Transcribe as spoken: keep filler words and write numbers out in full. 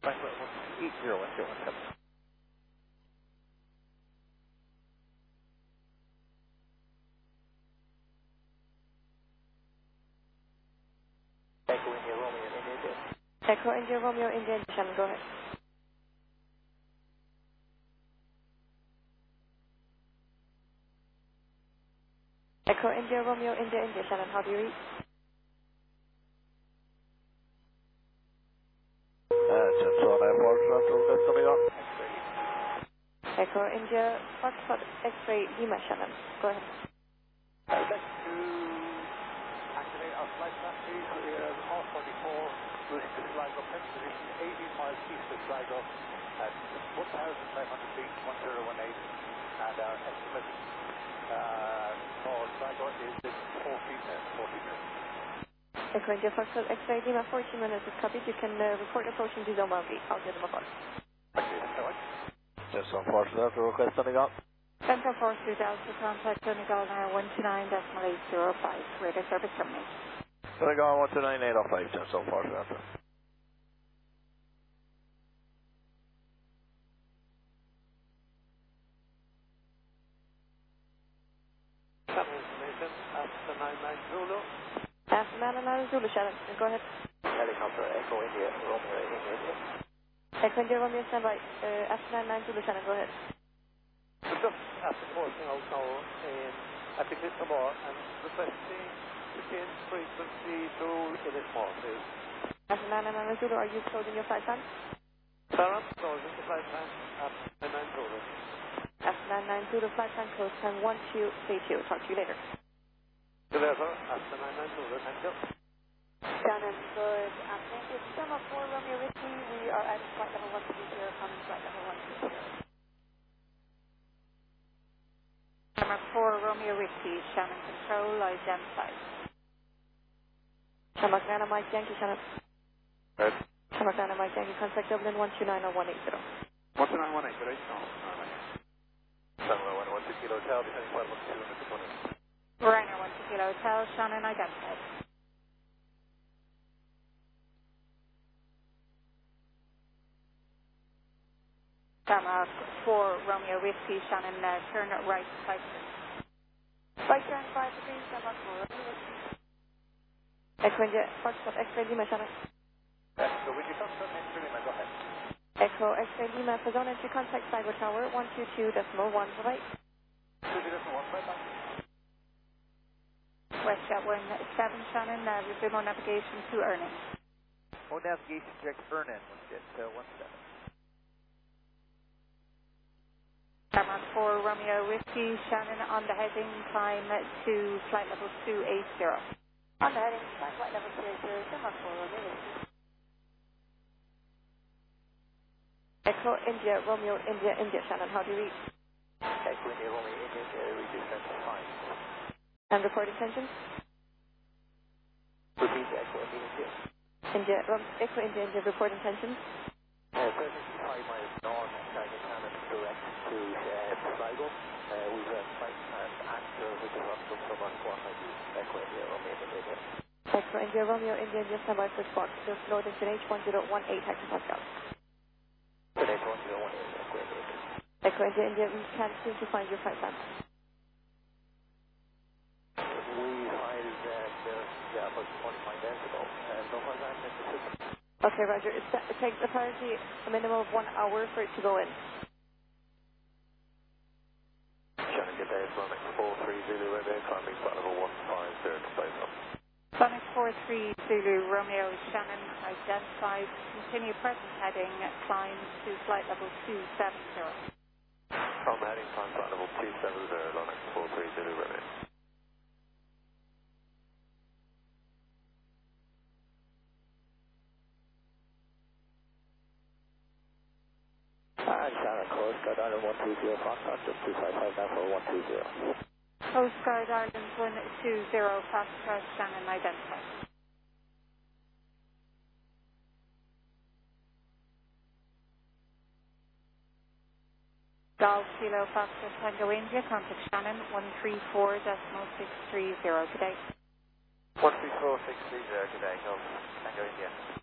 Tango eight zero one zero one seven. Echo India Romeo India India. Echo India Romeo India India Shannon, go ahead. Echo India Romeo India India Shannon, how do you read? Uh, just on Air Force Central, that's coming up. Echo India Foxtrot X-ray Lima Shannon, go ahead. I would like to activate our flight strategy. We are R forty-four, moving to Sligo, Prince position eighteen miles east of Sligo at one thousand five hundred feet, one zero one eight, and our estimate uh, for Sligo is fourteen minutes, fourteen minutes. Echo India Foxtrot X-ray Lima, fourteen minutes is copied. You can uh, report approaching to zone one B. I'll give them a call. Thank you so much. Just on Force Central, request coming up. Central Force two Delta, contact Donegal now one two nine decimal eight zero five, radar service terminated. Donegal one two nine eight oh five, just on Force Central. Travel information, after nine nine Zulu. After nine nine Zulu Shannon, go ahead. Helicopter Echo India Romeo India India. Echo India Romeo standby, uh, after nine nine Zulu Shannon, go ahead. We're just after crossing out now in, at the Crystal Bar and requesting to change frequency to Illismore, please. After nine nine Zulu, are you closing your flight plan? Sarah, closing the flight plan at nine nine Zulu. After nine nine Zulu, flight plan close time one two three two. Talk to you later. Deliver after nine nine Zulu, thank you. Shannon, good afternoon. It's Summer four Romeo Whiskey. We are at flight level one two zero, coming flight level one two zero. Summer four Romeo Whiskey, Shannon Control, identified. Shamrock Nana Mike Yankee, Shannon. Right. Shamrock Nana Mike Yankee, contact Dublin one two nine oh one eight zero. one two nine one eight, right? No, no, no. Summer one one two Kilo Hotel, descending flight one two hundred twenty. Ryanair one two Kilo Hotel, Shannon identified. Shamrock four Romeo Whiskey, Shannon, uh, turn right, five degrees. Right turn five degrees, Shamrock four Romeo Whiskey. Echo India, Foxtrot X-ray Lima, Shannon. Uh, so would you come from X-ray Lima, go ahead. Echo X-ray Lima, for zone entry contact Sligo Tower, one two two decimal one, bye-bye. two two decimal one, bye-bye. Westjet one seven, Shannon, uh, resume our navigation to Erning. Oh, navigation direct Vernon, Westjet uh, one seven. Shamrock four Romeo Whiskey, Shannon, on the heading, climb to flight level two eight zero. On the heading, climb flight level two eight zero, Shamrock four Romeo Whiskey. Echo India Romeo India India, Shannon, how do you read? Echo India Romeo India India, reduce central fine. And report intentions? Repeat Echo India India. India, um, Echo India India, report intentions? Uh, presently five miles north, Sligo Cannon direct to uh, Sligo. Uh, we've a flight and actor which is on some summer squad I do. Echo India Romeo India India. Echo India Romeo India India, standby for squawk. Just load into H one zero one eight hectopascal. Today one zero one eight, Echo India India. Echo India India, we can't seem to find your flight plan. We hired uh, the, yeah, about twenty-five days ago. Uh, so far that's in the system. Okay, Roger. It, it takes apparently a minimum of one hour for it to go in. Shannon, good day, Sonic four three Zulu Romeo, climbing flight level one five zero to space up. Sonic four three Zulu Romeo Shannon identified. Continue present heading, climb to flight level two seven zero. From heading climb flight level two seven zero, Sonic four three Zulu Romeo. Alright, Shannon, Coast Guard Island one two zero, Foxtrot, just two five five now for one two zero. Coast Guard Island one two zero, Foxtrot Shannon identified. Golf Kilo Foxtrot Tango India, contact Shannon one three four decimal six three zero today. one three four six three zero today, Golf Tango India.